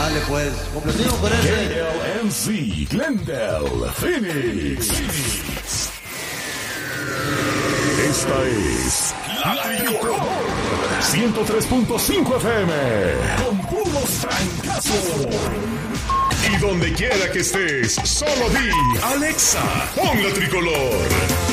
Dale pues, complacido con ese. KLNC, Glendale, Phoenix. Esta es La Tricolor 103.5 FM con puros trancazos. Y donde quiera que estés, solo di Alexa, pon La Tricolor.